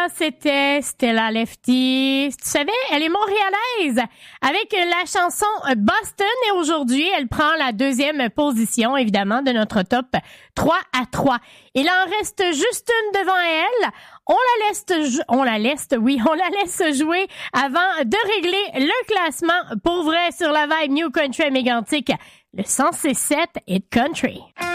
C'était Stella Lefty. Tu savais, elle est montréalaise avec la chanson Boston et aujourd'hui, elle prend la deuxième position, évidemment, de notre top 3-3. Il en reste juste une devant elle. On la laisse jouer avant de régler le classement pour vrai sur la vibe New Country à Mégantic. Le 106.7 Hit Country.